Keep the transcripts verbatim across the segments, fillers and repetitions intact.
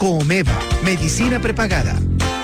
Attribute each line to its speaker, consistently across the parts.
Speaker 1: Comeva, medicina prepagada.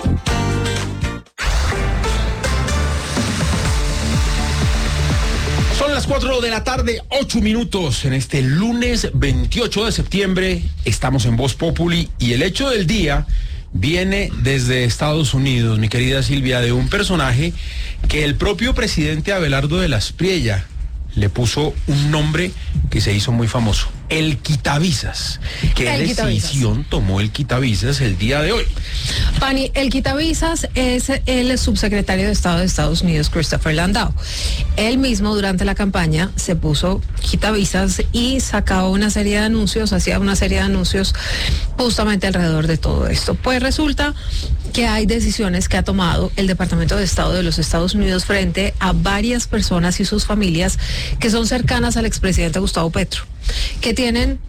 Speaker 2: Son las cuatro de la tarde, ocho minutos. En este lunes veintiocho de septiembre estamos en Voz Populi y el hecho del día viene desde Estados Unidos, mi querida Silvia, de un personaje que el propio presidente Abelardo de la Espriella le puso un nombre que se hizo muy famoso, el quitavisas. ¿Qué
Speaker 3: el
Speaker 2: decisión
Speaker 3: quitavisas.
Speaker 2: tomó el quitavisas el día de hoy?
Speaker 3: Pani, el quitavisas es el subsecretario de Estado de Estados Unidos, Christopher Landau. Él mismo durante la campaña se puso quitavisas y sacaba una serie de anuncios, hacía una serie de anuncios justamente alrededor de todo esto. Pues resulta que hay decisiones que ha tomado el Departamento de Estado de los Estados Unidos frente a varias personas y sus familias que son cercanas al expresidente Gustavo Petro, que tienen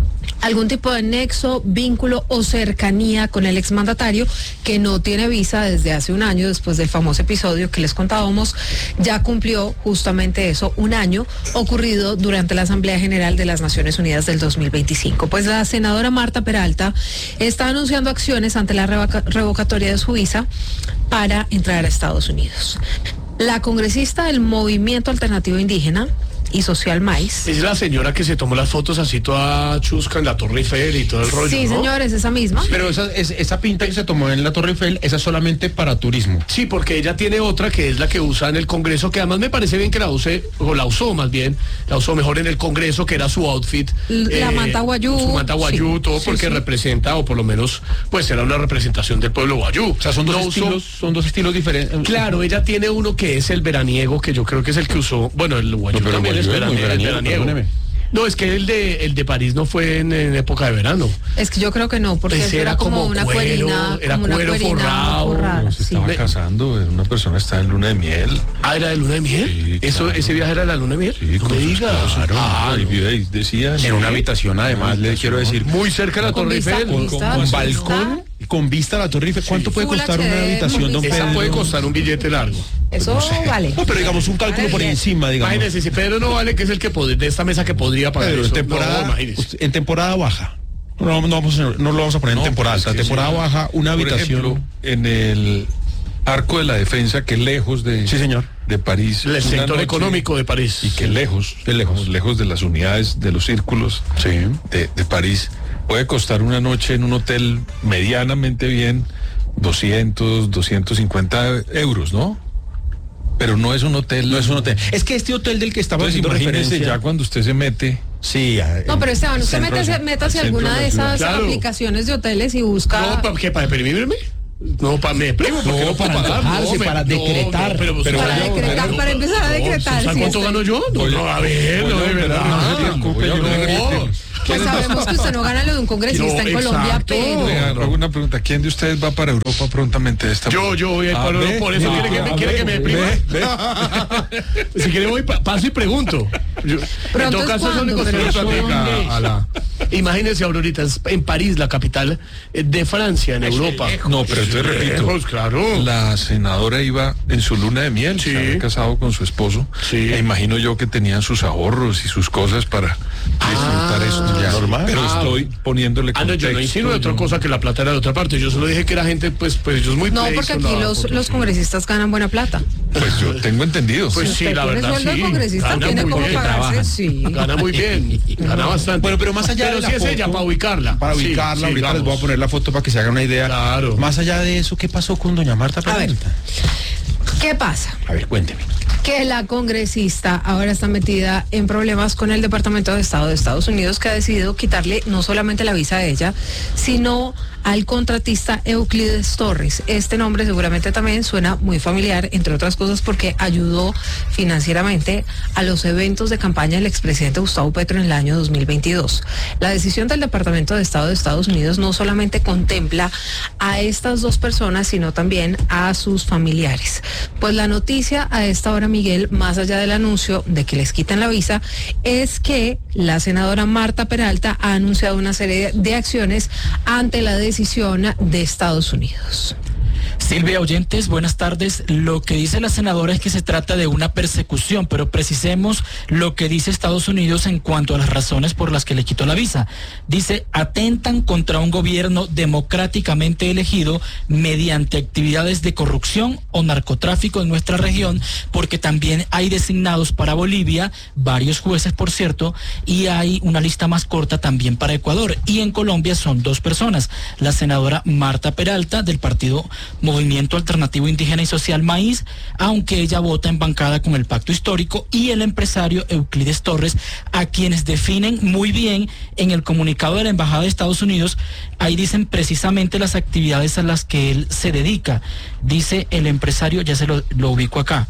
Speaker 3: algún tipo de nexo, vínculo o cercanía con el exmandatario, que no tiene visa desde hace un año, después del famoso episodio que les contábamos. Ya cumplió justamente eso, un año, ocurrido durante la Asamblea General de las Naciones Unidas del dos mil veinticinco. Pues la senadora Marta Peralta está anunciando acciones ante la revoca- revocatoria de su visa para entrar a Estados Unidos. La congresista del Movimiento Alternativo Indígena y Social Maíz.
Speaker 4: Es la señora que se tomó las fotos así toda chusca en la Torre Eiffel y todo el rollo,
Speaker 3: Sí,
Speaker 4: ¿no?
Speaker 3: señores, esa misma.
Speaker 2: Pero esa, es- esa pinta que se tomó en la Torre Eiffel, esa es solamente para turismo.
Speaker 4: Sí, porque ella tiene otra que es la que usa en el Congreso, que además me parece bien que la use, o la usó más bien, la usó mejor en el Congreso, que era su outfit.
Speaker 3: La manta guayú.
Speaker 4: Su manta guayú,
Speaker 3: Sí,
Speaker 4: todo
Speaker 3: sí,
Speaker 4: porque
Speaker 3: sí.
Speaker 4: representa, o por lo menos, pues era una representación del pueblo guayú.
Speaker 2: O sea, son dos
Speaker 4: No usó-
Speaker 2: estilos, son dos estilos diferentes.
Speaker 4: Claro, ella tiene uno que es el veraniego, que yo creo que es el que usó, bueno, el guayú
Speaker 2: No, pero
Speaker 4: también
Speaker 2: guayú
Speaker 4: es
Speaker 2: es muy
Speaker 4: veraniego.
Speaker 2: veraniego,
Speaker 4: veraniego.
Speaker 2: perdóneme.
Speaker 4: No, es que el de el de París no fue en, en época de verano.
Speaker 3: Es que yo creo que no, porque
Speaker 4: Ese
Speaker 3: era,
Speaker 4: era
Speaker 3: como,
Speaker 4: como
Speaker 3: una
Speaker 4: cuero,
Speaker 3: cuerina,
Speaker 4: era
Speaker 3: como una
Speaker 4: cuero
Speaker 3: cuerina
Speaker 4: forrado,
Speaker 3: forrada,
Speaker 5: No se
Speaker 3: sí.
Speaker 5: estaba
Speaker 4: Ve-
Speaker 5: casando, una persona está en luna de miel.
Speaker 4: Ah, ¿era de luna de miel?
Speaker 5: Sí,
Speaker 4: Eso,
Speaker 5: claro.
Speaker 4: ¿Ese viaje era de la luna de miel?
Speaker 5: Sí,
Speaker 4: no
Speaker 5: con
Speaker 4: me
Speaker 5: su
Speaker 4: digas.
Speaker 5: esposo.
Speaker 4: Ah,
Speaker 5: y
Speaker 4: no.
Speaker 5: vi ahí, decía.
Speaker 2: En una habitación, además, le quiero decir,
Speaker 4: Muy cerca de la
Speaker 3: Con
Speaker 4: Torre
Speaker 3: vista-
Speaker 4: Eiffel.
Speaker 3: con vista-
Speaker 2: con
Speaker 3: vista-
Speaker 2: balcón, con vista a la Torre Eiffel. ¿Cuánto puede
Speaker 3: Full
Speaker 2: costar
Speaker 3: H D,
Speaker 2: una habitación, don
Speaker 3: con
Speaker 4: Esa
Speaker 2: Pedro?
Speaker 4: puede costar un billete largo.
Speaker 3: Eso vale.
Speaker 2: No, pero digamos un cálculo por encima, digamos.
Speaker 4: Imagínese, si Pedro no vale, que es el que pod- de esta mesa que podría pagar
Speaker 2: Pedro,
Speaker 4: eso.
Speaker 2: en temporada,
Speaker 4: No, imagínese.
Speaker 2: usted- en temporada baja. No, no, vamos a, no lo vamos a poner
Speaker 5: No,
Speaker 2: en temporada
Speaker 5: pero
Speaker 2: alta.
Speaker 5: es que
Speaker 2: temporada
Speaker 5: sí.
Speaker 2: baja, una
Speaker 5: Por
Speaker 2: habitación.
Speaker 5: ejemplo, en el Arco de la Defensa, que lejos de,
Speaker 2: Sí, señor.
Speaker 5: de París.
Speaker 4: El
Speaker 5: una
Speaker 4: sector
Speaker 5: noche,
Speaker 4: económico de París.
Speaker 5: Y que lejos,
Speaker 2: Qué lejos.
Speaker 5: lejos de las unidades, de los círculos
Speaker 2: Sí.
Speaker 5: de, de París, puede costar una noche en un hotel medianamente bien doscientos, doscientos cincuenta euros, ¿no? Pero no es un hotel.
Speaker 2: No es un hotel. Es que este hotel del que estaba
Speaker 5: Entonces
Speaker 2: haciendo
Speaker 5: imagínese
Speaker 2: referencia.
Speaker 5: ya cuando usted se mete.
Speaker 2: Sí. a-
Speaker 3: No, pero Esteban, usted
Speaker 2: centro-
Speaker 3: métase, métase
Speaker 5: centro
Speaker 3: alguna
Speaker 5: de
Speaker 3: de
Speaker 5: la ciudad.
Speaker 3: esas
Speaker 4: Claro.
Speaker 3: aplicaciones de hoteles y busca.
Speaker 4: No, ¿para qué? ¿Para deprimirme? No, para me deprimo, porque
Speaker 2: No,
Speaker 4: no, puedo
Speaker 2: para
Speaker 4: pagar.
Speaker 2: antojarse,
Speaker 4: no, me-
Speaker 2: para
Speaker 4: no,
Speaker 2: decretar.
Speaker 4: no, pero,
Speaker 2: Pero
Speaker 3: para
Speaker 2: yo-
Speaker 3: decretar, para empezar a decretar.
Speaker 4: ¿Sabes
Speaker 3: sí,
Speaker 4: cuánto
Speaker 3: este-
Speaker 4: gano yo? No, no, a ver, no, de verdad.
Speaker 5: No, voy a hablar.
Speaker 4: No.
Speaker 3: Pues sabemos que usted no gana lo de un congresista
Speaker 4: No,
Speaker 3: en Colombia,
Speaker 4: exacto.
Speaker 3: pero.
Speaker 5: Oiga, hago una pregunta. ¿Quién de ustedes va para Europa prontamente de esta
Speaker 4: Yo, yo voy a ir
Speaker 5: Ah,
Speaker 4: para
Speaker 5: ve,
Speaker 4: por eso
Speaker 5: ve,
Speaker 4: quiere que me,
Speaker 5: ah,
Speaker 4: quiere
Speaker 5: ve,
Speaker 4: que me
Speaker 5: ve,
Speaker 4: deprima. Si quiere voy, pa- paso y pregunto. Yo- en
Speaker 3: Pronto
Speaker 4: todo
Speaker 3: es
Speaker 4: caso,
Speaker 3: cuando,
Speaker 4: único
Speaker 3: pero
Speaker 4: que
Speaker 3: ¿eso
Speaker 4: platica
Speaker 3: dónde?
Speaker 4: a la... Imagínense, Aurorita, es en París, la capital eh, de Francia, en Europa.
Speaker 5: No, pero entonces repito.
Speaker 4: Lejos, claro.
Speaker 5: La senadora iba en su luna de miel,
Speaker 4: Sí.
Speaker 5: se había casado con su esposo.
Speaker 4: Sí.
Speaker 5: E imagino yo que tenían sus ahorros y sus cosas para disfrutar esto ya.
Speaker 2: normal.
Speaker 5: Pero
Speaker 4: Ah.
Speaker 5: estoy poniéndole
Speaker 4: Ah, no, yo no
Speaker 5: contexto,
Speaker 4: insinué otra
Speaker 5: yo-
Speaker 4: cosa que la plata era de otra parte. Yo solo dije que era gente, pues, pues ellos muy
Speaker 3: No,
Speaker 4: play,
Speaker 3: porque
Speaker 4: son
Speaker 3: aquí
Speaker 4: la-
Speaker 3: los, los congresistas ganan buena plata.
Speaker 5: Pues yo tengo entendido.
Speaker 4: Pues
Speaker 3: Si
Speaker 4: sí,
Speaker 3: usted
Speaker 4: la
Speaker 3: tiene
Speaker 4: verdad
Speaker 3: sueldo de
Speaker 4: sí.
Speaker 3: congresista,
Speaker 4: Gana
Speaker 3: tiene
Speaker 4: muy
Speaker 3: cómo
Speaker 4: bien.
Speaker 3: pagarse,
Speaker 2: trabajan.
Speaker 3: sí.
Speaker 4: Gana muy bien, gana bastante.
Speaker 2: Bueno, pero más allá
Speaker 4: pero
Speaker 2: de la
Speaker 4: sí es
Speaker 2: foto,
Speaker 4: ella, para ubicarla.
Speaker 2: Para
Speaker 4: Sí,
Speaker 2: ubicarla,
Speaker 4: sí,
Speaker 2: ahorita les voy a
Speaker 4: vamos.
Speaker 2: poner la foto para que se hagan una idea.
Speaker 4: Claro.
Speaker 2: Más allá de eso, ¿qué pasó con doña Marta
Speaker 3: A ver.
Speaker 2: Peralta?
Speaker 3: ¿Qué pasa?
Speaker 2: A ver, cuénteme.
Speaker 3: Que la congresista ahora está metida en problemas con el Departamento de Estado de Estados Unidos, que ha decidido quitarle no solamente la visa a ella, sino al contratista Euclides Torres. Este nombre seguramente también suena muy familiar, entre otras cosas porque ayudó financieramente a los eventos de campaña del expresidente Gustavo Petro en el año dos mil veintidós. La decisión del Departamento de Estado de Estados Unidos no solamente contempla a estas dos personas, sino también a sus familiares. Pues la noticia a esta hora, Miguel, más allá del anuncio de que les quitan la visa, es que la senadora Marta Peralta ha anunciado una serie de acciones ante la decisión de Estados Unidos.
Speaker 6: Silvia, oyentes, buenas tardes. Lo que dice la senadora es que se trata de una persecución, pero precisemos lo que dice Estados Unidos en cuanto a las razones por las que le quitó la visa. Dice, atentan contra un gobierno democráticamente elegido mediante actividades de corrupción o narcotráfico en nuestra región, porque también hay designados para Bolivia, varios jueces por cierto, y hay una lista más corta también para Ecuador. Y en Colombia son dos personas, la senadora Marta Peralta del partido Movimiento Alternativo Indígena y Social Maíz, aunque ella vota en bancada con el Pacto Histórico, y el empresario Euclides Torres, a quienes definen muy bien en el comunicado de la Embajada de Estados Unidos. Ahí dicen precisamente las actividades a las que él se dedica. Dice el empresario, ya se lo, lo ubico acá.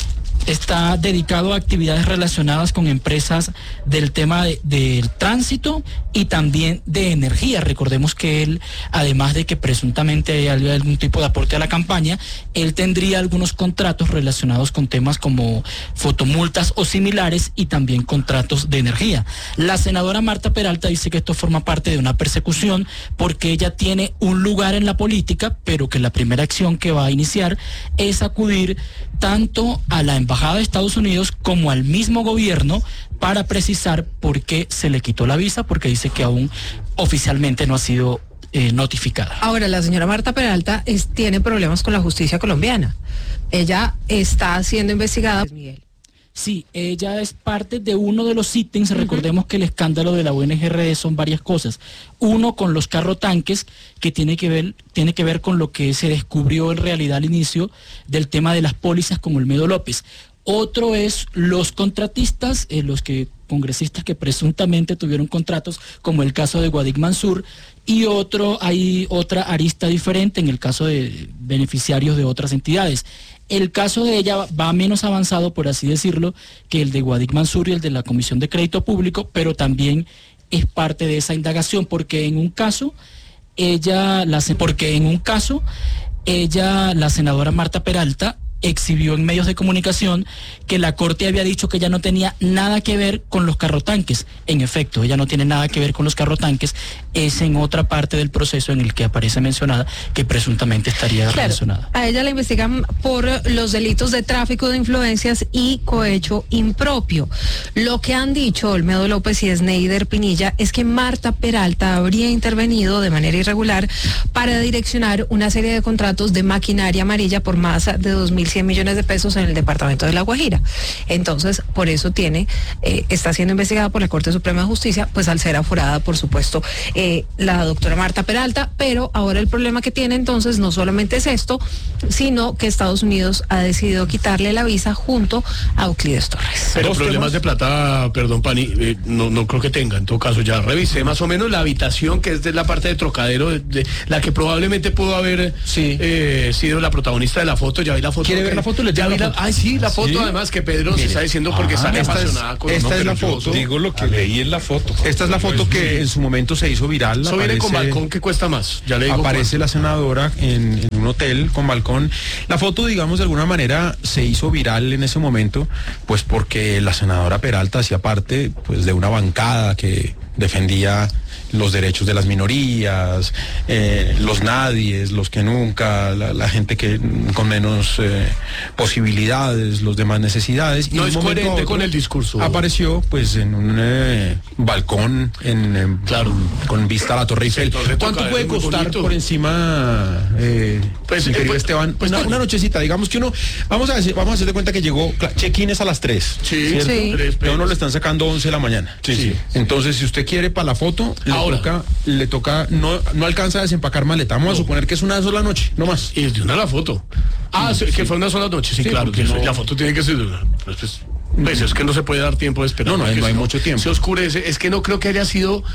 Speaker 6: Está dedicado a actividades relacionadas con empresas del tema de, del tránsito y también de energía. Recordemos que él, además de que presuntamente hay algún tipo de aporte a la campaña, él tendría algunos contratos relacionados con temas como fotomultas o similares y también contratos de energía. La senadora Marta Peralta dice que esto forma parte de una persecución porque ella tiene un lugar en la política, pero que la primera acción que va a iniciar es acudir tanto a la Embajada de Estados Unidos como al mismo gobierno para precisar por qué se le quitó la visa, porque dice que aún oficialmente no ha sido eh, notificada.
Speaker 3: Ahora, la señora Marta Peralta es, tiene problemas con la justicia colombiana. Ella está siendo investigada. Miguel.
Speaker 6: Sí, ella es parte de uno de los ítems. Uh-huh. Recordemos que el escándalo de la U N G R son varias cosas. Uno, con los carrotanques, que tiene que ver, tiene que ver con lo que se descubrió en realidad al inicio del tema de las pólizas con Olmedo López. Otro es los contratistas, eh, los que congresistas que presuntamente tuvieron contratos, como el caso de Guadik Mansur, y otro, hay otra arista diferente en el caso de beneficiarios de otras entidades. El caso de ella va menos avanzado, por así decirlo, que el de Guadik Mansur y el de la Comisión de Crédito Público, pero también es parte de esa indagación, porque en un caso, ella, la, porque en un caso, ella, la senadora Marta Peralta, exhibió en medios de comunicación que la Corte había dicho que ella no tenía nada que ver con los carrotanques. En efecto, ella no tiene nada que ver con los carrotanques, es en otra parte del proceso en el que aparece mencionada que presuntamente estaría
Speaker 3: claro,
Speaker 6: relacionada.
Speaker 3: A ella la investigan por los delitos de tráfico de influencias y cohecho impropio. Lo que han dicho Olmedo López y Sneider Pinilla es que Marta Peralta habría intervenido de manera irregular para direccionar una serie de contratos de maquinaria amarilla por más de dos mil cien millones de pesos en el departamento de La Guajira. Entonces, por eso tiene, eh, está siendo investigada por la Corte Suprema de Justicia, pues al ser aforada, por supuesto, eh, la doctora Marta Peralta, pero ahora el problema que tiene entonces no solamente es esto, sino que Estados Unidos ha decidido quitarle la visa junto a Euclides Torres.
Speaker 4: Pero
Speaker 2: Dos
Speaker 4: problemas
Speaker 2: temas.
Speaker 4: de plata, perdón, Pani, eh, no, no creo que tenga. En todo caso, ya revisé más o menos la habitación que es de la parte de Trocadero, de, de la que probablemente pudo haber
Speaker 2: Sí.
Speaker 4: eh, sido la protagonista de la foto. Ya vi la foto.
Speaker 2: ¿Quiere ver la foto? Le
Speaker 4: Ya
Speaker 2: tengo
Speaker 4: vi
Speaker 2: la
Speaker 4: la,
Speaker 2: foto.
Speaker 4: ay, sí, la foto
Speaker 2: ¿Sí?
Speaker 4: además que Pedro se
Speaker 2: Mire.
Speaker 4: está diciendo porque
Speaker 2: Ah,
Speaker 4: sale
Speaker 2: esta es-
Speaker 4: apasionada con
Speaker 2: esta
Speaker 4: no,
Speaker 2: es
Speaker 4: pero
Speaker 2: la
Speaker 4: yo
Speaker 2: foto.
Speaker 4: soy-
Speaker 5: Digo lo que leí en la foto.
Speaker 2: Esta es la foto que en su momento se hizo viral.
Speaker 4: Eso viene con
Speaker 2: aparece-
Speaker 4: balcón que cuesta más. Ya le digo
Speaker 2: Aparece la senadora en, en un hotel con balcón. La foto, digamos, de alguna manera se hizo viral en ese momento, pues porque la senadora Peralta hacía parte, pues, de una bancada que defendía los derechos de las minorías, eh, los nadies, los que nunca, la, la gente que con menos eh, posibilidades, los demás necesidades.
Speaker 4: No
Speaker 2: de
Speaker 4: es
Speaker 2: un momento a
Speaker 4: coherente
Speaker 2: otro
Speaker 4: con el discurso.
Speaker 2: Apareció pues en un eh, balcón en, en-
Speaker 4: Claro.
Speaker 2: con vista a la Torre Eiffel.
Speaker 4: Sector de
Speaker 2: ¿Cuánto
Speaker 4: Trocadero,
Speaker 2: puede
Speaker 4: muy
Speaker 2: costar
Speaker 4: bonito.
Speaker 2: por encima, eh,
Speaker 4: Pues,
Speaker 2: mi
Speaker 4: eh,
Speaker 2: querido
Speaker 4: pues,
Speaker 2: Esteban?
Speaker 4: pues,
Speaker 2: una,
Speaker 4: Tony.
Speaker 2: una nochecita, digamos que uno, vamos a decir, vamos a hacer de cuenta que llegó, cla- check-in es a las tres.
Speaker 4: Sí,
Speaker 2: ¿cierto?
Speaker 3: Sí.
Speaker 4: tres
Speaker 2: Pero a uno
Speaker 4: pesos.
Speaker 2: le están sacando once de la mañana.
Speaker 4: Sí, sí.
Speaker 2: Entonces, si usted quiere para la foto, le
Speaker 4: Ahora.
Speaker 2: toca, le toca, no, no alcanza a desempacar maleta. Vamos a suponer que es una sola noche, no más.
Speaker 4: Y es de una la foto. Ah, sí, que fue una sola noche. Sí,
Speaker 2: Sí,
Speaker 4: claro,
Speaker 2: porque
Speaker 4: que eso-
Speaker 2: no-
Speaker 4: la foto tiene que ser de una. Pues, pues, pues, es que no se puede dar tiempo de esperar.
Speaker 2: No, no hay-
Speaker 4: porque
Speaker 2: no hay
Speaker 4: si
Speaker 2: mucho tiempo.
Speaker 4: Se oscurece. Es que no creo que haya sido.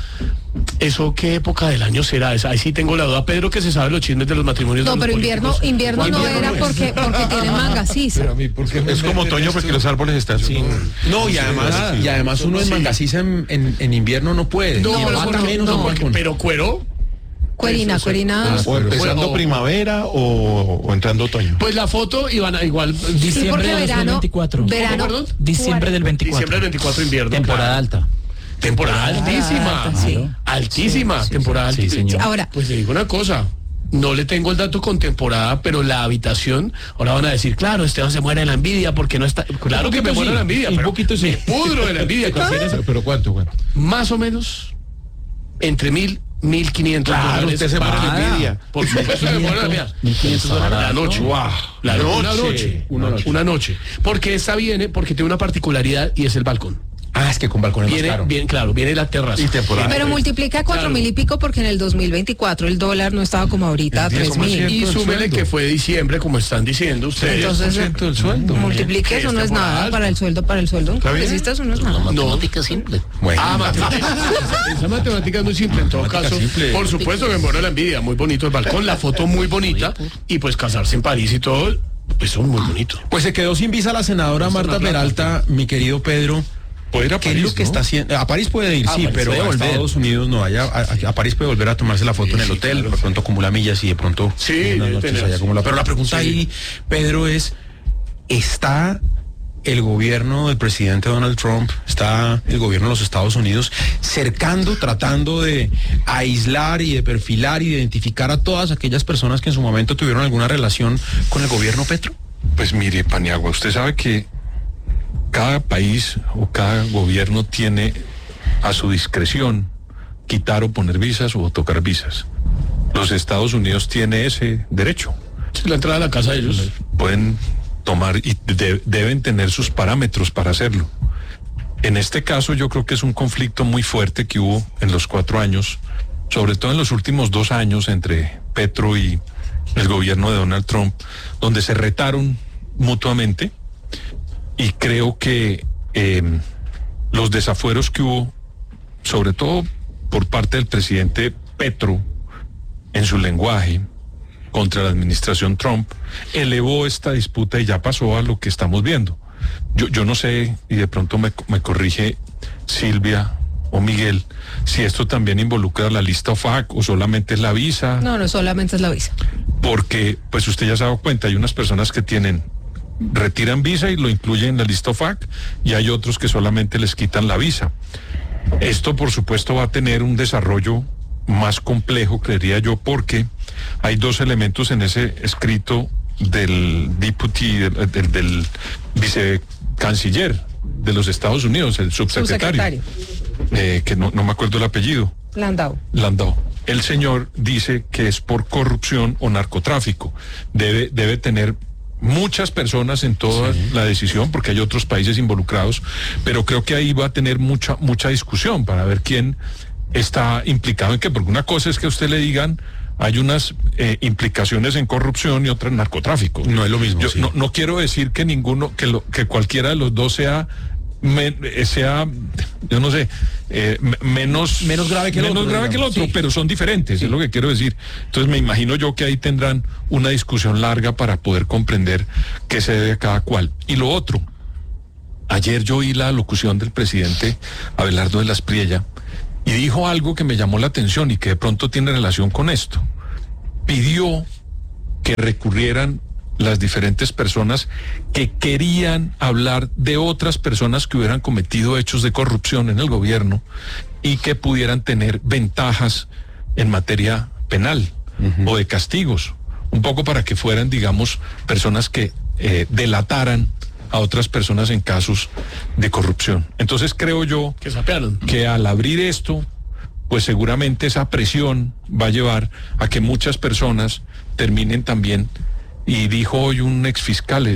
Speaker 4: ¿Eso qué época del año será? Esa- Ahí sí tengo la duda. Pedro, que se sabe los chismes de los matrimonios. de
Speaker 3: No,
Speaker 4: los
Speaker 3: pero invierno,
Speaker 4: políticos.
Speaker 3: invierno no
Speaker 4: Invierno
Speaker 3: era
Speaker 4: no es.
Speaker 3: porque, porque tiene manga, sí.
Speaker 5: Pero a mí, ¿por qué me
Speaker 7: Es como
Speaker 5: meten
Speaker 7: otoño
Speaker 5: esto?
Speaker 7: porque los árboles están sin...
Speaker 2: No, y además, y además uno en
Speaker 4: Sí.
Speaker 2: mangasiza en, en, en invierno no puede.
Speaker 4: No,
Speaker 2: y
Speaker 4: pero,
Speaker 2: mata
Speaker 4: porque-
Speaker 2: menos
Speaker 4: no,
Speaker 2: a un
Speaker 4: porque-
Speaker 2: balcón.
Speaker 4: pero cuero.
Speaker 3: Cuerina,
Speaker 4: Eso,
Speaker 3: cuerina.
Speaker 4: sí.
Speaker 7: O empezando
Speaker 4: o-
Speaker 7: primavera o, o entrando otoño.
Speaker 4: Pues la foto iban a igual.
Speaker 3: Sí,
Speaker 6: Diciembre
Speaker 3: porque
Speaker 6: de dos mil
Speaker 3: verano,
Speaker 6: veinticuatro.
Speaker 3: verano,
Speaker 4: ¿Cómo, perdón?
Speaker 6: Diciembre del veinticuatro.
Speaker 4: Diciembre del veinticuatro, invierno.
Speaker 6: Temporada
Speaker 4: claro.
Speaker 6: alta.
Speaker 4: Temporada altísima.
Speaker 3: alta, sí.
Speaker 4: Altísima.
Speaker 6: Sí, sí,
Speaker 4: temporada
Speaker 6: sí,
Speaker 4: altísima.
Speaker 6: señor.
Speaker 3: Ahora,
Speaker 4: Pues le digo una cosa. no le tengo el dato con temporada, pero la habitación, ahora van a decir, claro, Esteban se muere de la envidia porque no está. Claro que me muero de la envidia,
Speaker 2: un
Speaker 4: pero
Speaker 2: poquito sí.
Speaker 4: me pudro de la envidia.
Speaker 7: Pero, pero ¿cuánto? Bueno.
Speaker 4: Más o menos entre mil, mil quinientos
Speaker 7: Claro,
Speaker 4: dólares.
Speaker 7: usted se muere de la envidia.
Speaker 4: Por supuesto me muero de la envidia.
Speaker 6: mil quinientos dólares.
Speaker 4: La noche.
Speaker 2: Wow.
Speaker 4: La
Speaker 7: Noche.
Speaker 4: Una noche.
Speaker 2: Una noche.
Speaker 4: Una noche. Porque esta viene, porque tiene una particularidad y es el balcón.
Speaker 2: Ah, es que con balcón es más
Speaker 4: Viene,
Speaker 2: caro.
Speaker 4: bien, claro, viene la terraza.
Speaker 7: Y temporada.
Speaker 3: Pero multiplica cuatro
Speaker 4: Claro.
Speaker 3: mil y pico porque en el dos mil veinticuatro el dólar no estaba como ahorita,
Speaker 5: El diez
Speaker 3: tres
Speaker 5: por
Speaker 3: mil.
Speaker 5: ciento.
Speaker 4: Y
Speaker 5: del
Speaker 4: súmele
Speaker 5: sueldo.
Speaker 4: que fue diciembre, como están diciendo ustedes.
Speaker 3: Entonces,
Speaker 5: diez por ciento del sueldo.
Speaker 3: multiplique, eso
Speaker 4: Es
Speaker 3: no es
Speaker 4: temporada
Speaker 3: nada
Speaker 4: alta.
Speaker 3: para el sueldo, para el sueldo.
Speaker 7: ¿Está bien?
Speaker 3: Congresista, eso no es nada.
Speaker 4: matemática
Speaker 8: simple.
Speaker 2: Bueno,
Speaker 4: Ah, matemática. Esa matemática es muy simple. En todo
Speaker 2: Matemática
Speaker 4: caso,
Speaker 2: simple.
Speaker 4: por supuesto que me muero de la envidia. Muy bonito el balcón, la foto muy bonita. Y pues casarse en París y todo, eso es muy bonito.
Speaker 2: pues se quedó sin visa la senadora Marta
Speaker 4: una plata.
Speaker 2: Peralta, mi querido Pedro.
Speaker 5: Puede ir a
Speaker 2: ¿Qué es
Speaker 5: París,
Speaker 2: lo que
Speaker 5: ¿no?
Speaker 2: está haciendo? A París puede ir,
Speaker 4: A
Speaker 2: sí,
Speaker 4: París
Speaker 2: pero
Speaker 4: puede
Speaker 2: a
Speaker 4: volver.
Speaker 2: Estados Unidos no. Allá, a, a París puede volver a tomarse la foto en el
Speaker 4: Sí,
Speaker 2: hotel,
Speaker 4: claro.
Speaker 2: de pronto acumula millas y de pronto
Speaker 4: Sí,
Speaker 2: unas
Speaker 4: debe
Speaker 2: noches
Speaker 4: tener,
Speaker 2: allá acumula. Pero la pregunta
Speaker 4: sí.
Speaker 2: ahí, Pedro, es, ¿está el gobierno del presidente Donald Trump, está el gobierno de los Estados Unidos cercando, tratando de aislar y de perfilar y de identificar a todas aquellas personas que en su momento tuvieron alguna relación con el gobierno Petro?
Speaker 5: Pues mire, Paniagua, usted sabe que cada país o cada gobierno tiene a su discreción quitar o poner visas o tocar visas. Los Estados Unidos tiene ese derecho.
Speaker 4: Sí, la entrada a la casa de ellos.
Speaker 5: Pueden tomar y de- deben tener sus parámetros para hacerlo. En este caso yo creo que es un conflicto muy fuerte que hubo en los cuatro años, sobre todo en los últimos dos años entre Petro y el gobierno de Donald Trump, donde se retaron mutuamente y creo que eh, los desafueros que hubo, sobre todo por parte del presidente Petro en su lenguaje contra la administración Trump, elevó esta disputa y ya pasó a lo que estamos viendo. Yo, yo no sé, y de pronto me, me corrige Silvia o Miguel, si esto también involucra la lista O F A C o solamente es la visa,
Speaker 3: No, no solamente es la visa.
Speaker 5: porque pues usted ya se ha dado cuenta, hay unas personas que tienen, retiran visa y lo incluyen en la lista O F A C, y hay otros que solamente les quitan la visa. Esto por supuesto va a tener un desarrollo más complejo, creería yo, porque hay dos elementos en ese escrito del deputy, del, del, del vicecanciller de los Estados Unidos, el subsecretario,
Speaker 3: Subsecretario.
Speaker 5: eh, que no, no me acuerdo el apellido.
Speaker 3: Landau.
Speaker 5: Landau. El señor dice que es por corrupción o narcotráfico. Debe, debe tener muchas personas en toda la decisión, porque hay otros países involucrados, pero creo que ahí va a tener mucha, mucha discusión para ver quién está implicado en qué, porque una cosa es que a usted le digan hay unas eh, implicaciones en corrupción y otras en narcotráfico.
Speaker 2: No es lo mismo,
Speaker 5: Yo
Speaker 2: sí.
Speaker 5: no, no quiero decir que ninguno, que, lo, que cualquiera de los dos sea me- eh, sea, yo no sé, eh, me- menos
Speaker 2: Menos grave que el
Speaker 5: menos
Speaker 2: otro,
Speaker 5: grave que el
Speaker 2: digamos,
Speaker 5: otro,
Speaker 2: sí.
Speaker 5: pero son diferentes, es lo que quiero decir. Entonces me imagino yo que ahí tendrán una discusión larga para poder comprender qué se debe a cada cual. Y lo otro, ayer yo oí la locución del presidente Abelardo de la Espriella y dijo algo que me llamó la atención y que de pronto tiene relación con esto. Pidió que recurrieran las diferentes personas que querían hablar de otras personas que hubieran cometido hechos de corrupción en el gobierno y que pudieran tener ventajas en materia penal o de castigos, un poco para que fueran, digamos, personas que eh, delataran a otras personas en casos de corrupción. Entonces creo yo
Speaker 4: Que sapearon.
Speaker 5: que al abrir esto, pues seguramente esa presión va a llevar a que muchas personas terminen también, y dijo hoy un exfiscal,